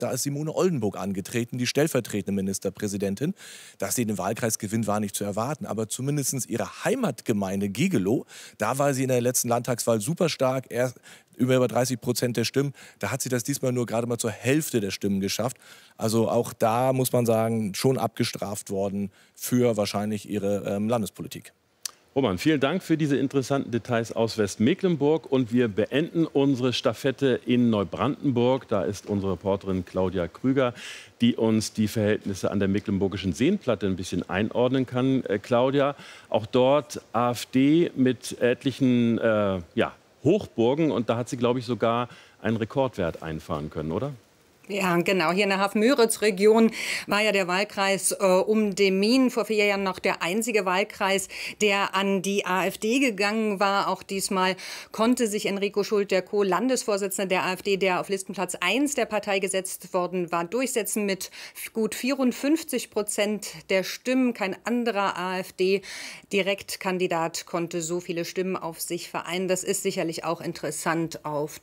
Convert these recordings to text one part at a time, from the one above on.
Da ist Simone Oldenburg angetreten, die stellvertretende Ministerpräsidentin. Dass sie den Wahlkreis gewinnt, war nicht zu erwarten. Aber zumindest ihre Heimatgemeinde Gigelow, da war sie in der letzten Landtagswahl super stark. Erst über 30% der Stimmen. Da hat sie das diesmal nur gerade mal zur Hälfte der Stimmen geschafft. Also auch da muss man sagen, schon abgestraft worden für wahrscheinlich ihre Landespolitik. Roman, vielen Dank für diese interessanten Details aus Westmecklenburg. Und wir beenden unsere Staffette in Neubrandenburg. Da ist unsere Reporterin Claudia Krüger, die uns die Verhältnisse an der Mecklenburgischen Seenplatte ein bisschen einordnen kann. Claudia, auch dort AfD mit etlichen Hochburgen. Und da hat sie, glaube ich, sogar einen Rekordwert einfahren können, oder? Ja, genau. Hier in der Haff-Müritz-Region war ja der Wahlkreis um Demmin vor 4 Jahren noch der einzige Wahlkreis, der an die AfD gegangen war. Auch diesmal konnte sich Enrico Schult, der Co-Landesvorsitzende der AfD, der auf Listenplatz 1 der Partei gesetzt worden war, durchsetzen mit gut 54% der Stimmen. Kein anderer AfD-Direktkandidat konnte so viele Stimmen auf sich vereinen. Das ist sicherlich auch interessant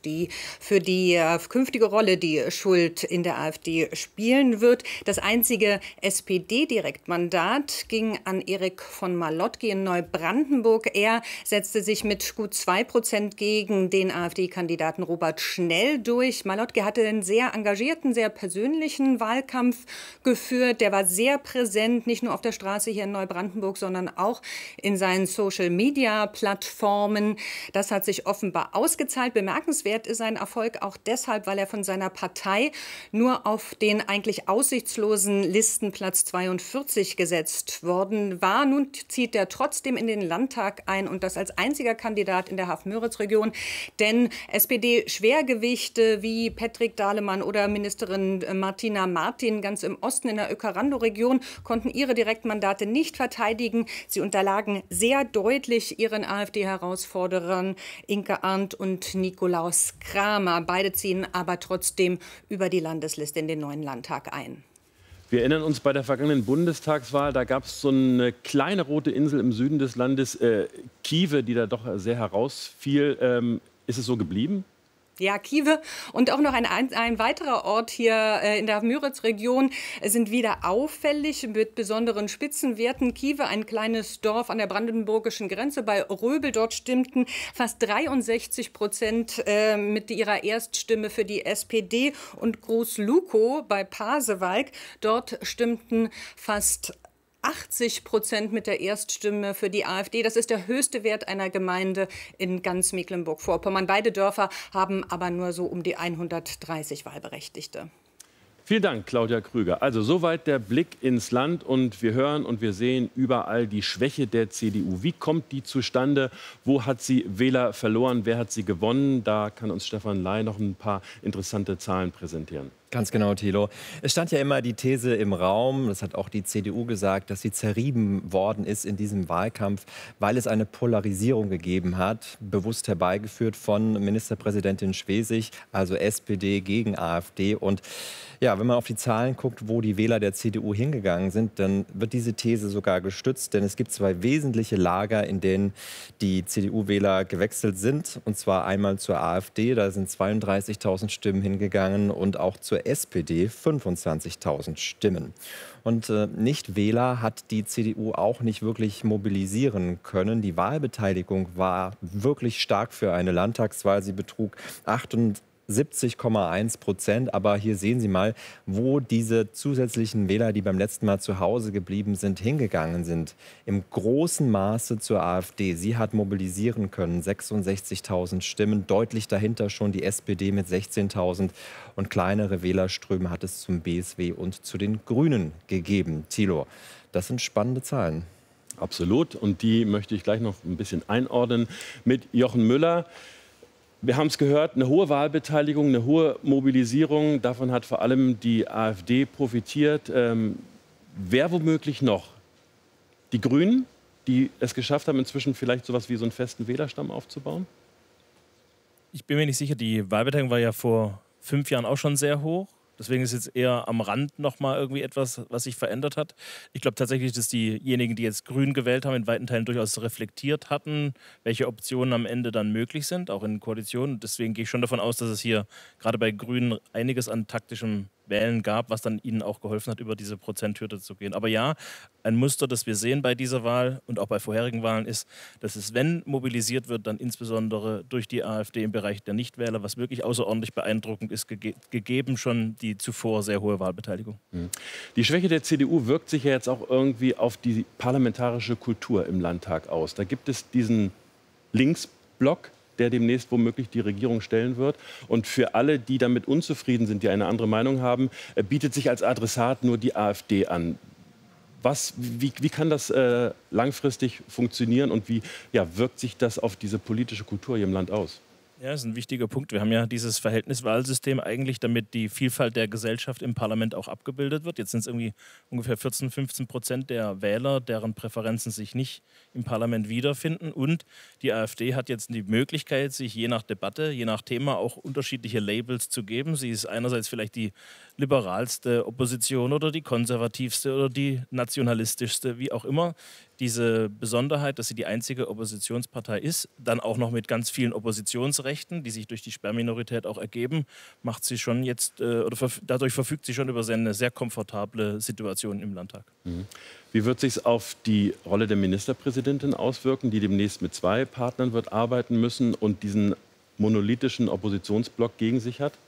für die künftige Rolle, die Schult in der AfD spielen wird. Das einzige SPD-Direktmandat ging an Erik von Malotki in Neubrandenburg. Er setzte sich mit gut 2% gegen den AfD-Kandidaten Robert Schnell durch. Malotki hatte einen sehr engagierten, sehr persönlichen Wahlkampf geführt. Der war sehr präsent, nicht nur auf der Straße hier in Neubrandenburg, sondern auch in seinen Social-Media-Plattformen. Das hat sich offenbar ausgezahlt. Bemerkenswert ist sein Erfolg auch deshalb, weil er von seiner Partei nur auf den eigentlich aussichtslosen Listenplatz 42 gesetzt worden war. Nun zieht er trotzdem in den Landtag ein und das als einziger Kandidat in der Haff-Müritz-Region. Denn SPD-Schwergewichte wie Patrick Dahlemann oder Ministerin Martina Martin ganz im Osten in der Öckerando-Region konnten ihre Direktmandate nicht verteidigen. Sie unterlagen sehr deutlich ihren AfD-Herausforderern Inke Arndt und Nikolaus Kramer. Beide ziehen aber trotzdem über die Landesliste in den neuen Landtag ein. Wir erinnern uns bei der vergangenen Bundestagswahl, da gab es so eine kleine rote Insel im Süden des Landes, Kiewe, die da doch sehr herausfiel. Ist es so geblieben? Ja, Kiewe und auch noch ein weiterer Ort hier in der Müritz-Region sind wieder auffällig mit besonderen Spitzenwerten. Kiewe, ein kleines Dorf an der brandenburgischen Grenze bei Röbel. Dort stimmten fast 63% mit ihrer Erststimme für die SPD. Und Groß-Lukow bei Pasewalk, dort stimmten fast 80% mit der Erststimme für die AfD. Das ist der höchste Wert einer Gemeinde in ganz Mecklenburg-Vorpommern. Beide Dörfer haben aber nur so um die 130 Wahlberechtigte. Vielen Dank, Claudia Krüger. Also soweit der Blick ins Land und wir hören und wir sehen überall die Schwäche der CDU. Wie kommt die zustande? Wo hat sie Wähler verloren? Wer hat sie gewonnen? Da kann uns Stefan Ley noch ein paar interessante Zahlen präsentieren. Ganz genau, Thilo. Es stand ja immer die These im Raum, das hat auch die CDU gesagt, dass sie zerrieben worden ist in diesem Wahlkampf, weil es eine Polarisierung gegeben hat, bewusst herbeigeführt von Ministerpräsidentin Schwesig, also SPD gegen AfD. Und ja, wenn man auf die Zahlen guckt, wo die Wähler der CDU hingegangen sind, dann wird diese These sogar gestützt. Denn es gibt 2 wesentliche Lager, in denen die CDU-Wähler gewechselt sind. Und zwar einmal zur AfD, da sind 32.000 Stimmen hingegangen, und auch zur SPD 25.000 Stimmen. Und Nichtwähler hat die CDU auch nicht wirklich mobilisieren können. Die Wahlbeteiligung war wirklich stark für eine Landtagswahl. Sie betrug 70,1%. Aber hier sehen Sie mal, wo diese zusätzlichen Wähler, die beim letzten Mal zu Hause geblieben sind, hingegangen sind. Im großen Maße zur AfD. Sie hat mobilisieren können, 66.000 Stimmen. Deutlich dahinter schon die SPD mit 16.000. Und kleinere Wählerströme hat es zum BSW und zu den Grünen gegeben. Thilo, das sind spannende Zahlen. Absolut. Und die möchte ich gleich noch ein bisschen einordnen mit Jochen Müller. Wir haben es gehört, eine hohe Wahlbeteiligung, eine hohe Mobilisierung. Davon hat vor allem die AfD profitiert. Wer womöglich noch? Die Grünen, die es geschafft haben, inzwischen vielleicht so etwas wie so einen festen Wählerstamm aufzubauen? Ich bin mir nicht sicher. Die Wahlbeteiligung war ja vor 5 Jahren auch schon sehr hoch. Deswegen ist jetzt eher am Rand noch mal irgendwie etwas, was sich verändert hat. Ich glaube tatsächlich, dass diejenigen, die jetzt Grün gewählt haben, in weiten Teilen durchaus reflektiert hatten, welche Optionen am Ende dann möglich sind, auch in Koalitionen. Deswegen gehe ich schon davon aus, dass es hier gerade bei Grünen einiges an taktischem Wählen gab, was dann ihnen auch geholfen hat, über diese Prozenthürde zu gehen. Aber ja, ein Muster, das wir sehen bei dieser Wahl und auch bei vorherigen Wahlen ist, dass es, wenn mobilisiert wird, dann insbesondere durch die AfD im Bereich der Nichtwähler, was wirklich außerordentlich beeindruckend ist, gegeben schon die zuvor sehr hohe Wahlbeteiligung. Die Schwäche der CDU wirkt sich ja jetzt auch irgendwie auf die parlamentarische Kultur im Landtag aus. Da gibt es diesen Linksblock, der demnächst womöglich die Regierung stellen wird. Und für alle, die damit unzufrieden sind, die eine andere Meinung haben, bietet sich als Adressat nur die AfD an. Wie kann das langfristig funktionieren und wie wirkt sich das auf diese politische Kultur hier im Land aus? Ja, das ist ein wichtiger Punkt. Wir haben ja dieses Verhältniswahlsystem eigentlich, damit die Vielfalt der Gesellschaft im Parlament auch abgebildet wird. Jetzt sind es irgendwie ungefähr 14-15% der Wähler, deren Präferenzen sich nicht im Parlament wiederfinden. Und die AfD hat jetzt die Möglichkeit, sich je nach Debatte, je nach Thema auch unterschiedliche Labels zu geben. Sie ist einerseits vielleicht die liberalste Opposition oder die konservativste oder die nationalistischste, wie auch immer. Diese Besonderheit, dass sie die einzige Oppositionspartei ist, dann auch noch mit ganz vielen Oppositionsrechten, die sich durch die Sperrminorität auch ergeben, macht sie schon jetzt, dadurch verfügt sie schon über eine sehr komfortable Situation im Landtag. Wie wird sich auf die Rolle der Ministerpräsidentin auswirken, die demnächst mit 2 Partnern wird arbeiten müssen und diesen monolithischen Oppositionsblock gegen sich hat?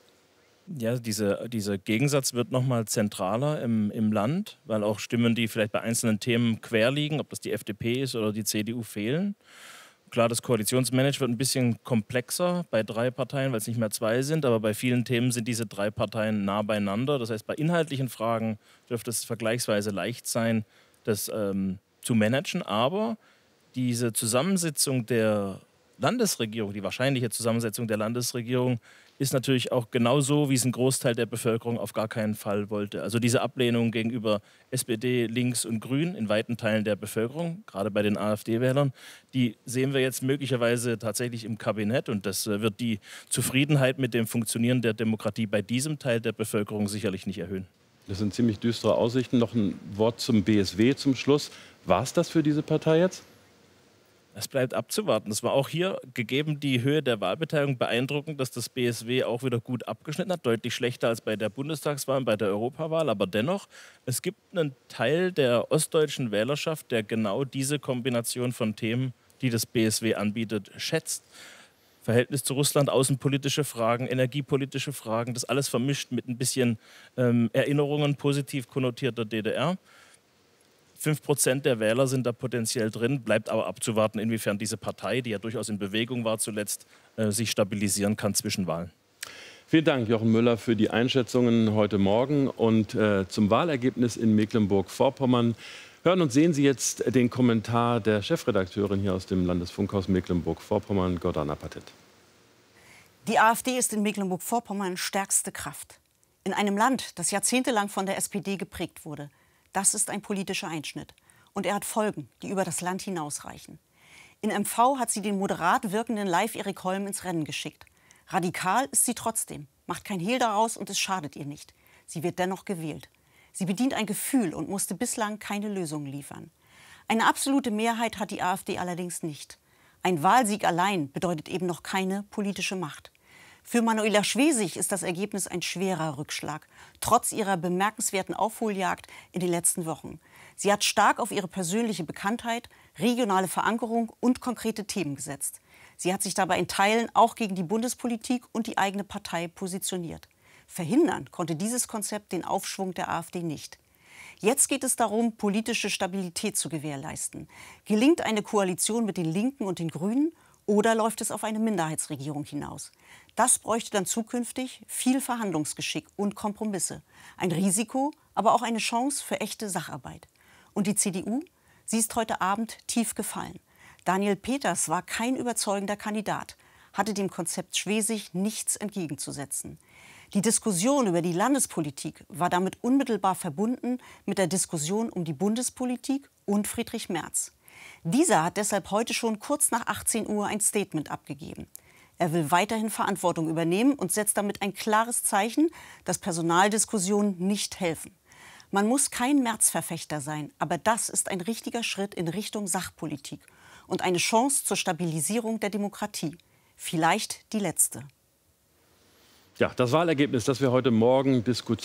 Ja, dieser Gegensatz wird noch mal zentraler im Land, weil auch Stimmen, die vielleicht bei einzelnen Themen quer liegen, ob das die FDP ist oder die CDU, fehlen. Klar, das Koalitionsmanagement wird ein bisschen komplexer bei 3 Parteien, weil es nicht mehr 2 sind, aber bei vielen Themen sind diese 3 Parteien nah beieinander. Das heißt, bei inhaltlichen Fragen dürfte es vergleichsweise leicht sein, das zu managen, aber diese Zusammensetzung der Landesregierung, die wahrscheinliche Zusammensetzung der Landesregierung, ist natürlich auch genauso, wie es ein Großteil der Bevölkerung auf gar keinen Fall wollte. Also diese Ablehnung gegenüber SPD, Links und Grün in weiten Teilen der Bevölkerung, gerade bei den AfD-Wählern, die sehen wir jetzt möglicherweise tatsächlich im Kabinett. Und das wird die Zufriedenheit mit dem Funktionieren der Demokratie bei diesem Teil der Bevölkerung sicherlich nicht erhöhen. Das sind ziemlich düstere Aussichten. Noch ein Wort zum BSW zum Schluss. War es das für diese Partei jetzt? Es bleibt abzuwarten. Es war auch hier, gegeben die Höhe der Wahlbeteiligung, beeindruckend, dass das BSW auch wieder gut abgeschnitten hat. Deutlich schlechter als bei der Bundestagswahl und bei der Europawahl. Aber dennoch, es gibt einen Teil der ostdeutschen Wählerschaft, der genau diese Kombination von Themen, die das BSW anbietet, schätzt. Verhältnis zu Russland, außenpolitische Fragen, energiepolitische Fragen, das alles vermischt mit ein bisschen Erinnerungen positiv konnotierter DDR. 5% der Wähler sind da potenziell drin, bleibt aber abzuwarten, inwiefern diese Partei, die ja durchaus in Bewegung war zuletzt, sich stabilisieren kann zwischen Wahlen. Vielen Dank, Jochen Müller, für die Einschätzungen heute Morgen. Und zum Wahlergebnis in Mecklenburg-Vorpommern hören und sehen Sie jetzt den Kommentar der Chefredakteurin hier aus dem Landesfunkhaus Mecklenburg-Vorpommern, Gordana Patet. Die AfD ist in Mecklenburg-Vorpommern stärkste Kraft. In einem Land, das jahrzehntelang von der SPD geprägt wurde. Das ist ein politischer Einschnitt. Und er hat Folgen, die über das Land hinausreichen. In MV hat sie den moderat wirkenden Live-Erik Holm ins Rennen geschickt. Radikal ist sie trotzdem, macht kein Hehl daraus und es schadet ihr nicht. Sie wird dennoch gewählt. Sie bedient ein Gefühl und musste bislang keine Lösungen liefern. Eine absolute Mehrheit hat die AfD allerdings nicht. Ein Wahlsieg allein bedeutet eben noch keine politische Macht. Für Manuela Schwesig ist das Ergebnis ein schwerer Rückschlag, trotz ihrer bemerkenswerten Aufholjagd in den letzten Wochen. Sie hat stark auf ihre persönliche Bekanntheit, regionale Verankerung und konkrete Themen gesetzt. Sie hat sich dabei in Teilen auch gegen die Bundespolitik und die eigene Partei positioniert. Verhindern konnte dieses Konzept den Aufschwung der AfD nicht. Jetzt geht es darum, politische Stabilität zu gewährleisten. Gelingt eine Koalition mit den Linken und den Grünen oder läuft es auf eine Minderheitsregierung hinaus? Das bräuchte dann zukünftig viel Verhandlungsgeschick und Kompromisse. Ein Risiko, aber auch eine Chance für echte Sacharbeit. Und die CDU? Sie ist heute Abend tief gefallen. Daniel Peters war kein überzeugender Kandidat, hatte dem Konzept Schwesig nichts entgegenzusetzen. Die Diskussion über die Landespolitik war damit unmittelbar verbunden mit der Diskussion um die Bundespolitik und Friedrich Merz. Dieser hat deshalb heute schon kurz nach 18 Uhr ein Statement abgegeben. Er will weiterhin Verantwortung übernehmen und setzt damit ein klares Zeichen, dass Personaldiskussionen nicht helfen. Man muss kein Merz-Verfechter sein, aber das ist ein richtiger Schritt in Richtung Sachpolitik und eine Chance zur Stabilisierung der Demokratie. Vielleicht die letzte. Ja, das Wahlergebnis, das wir heute Morgen diskutieren.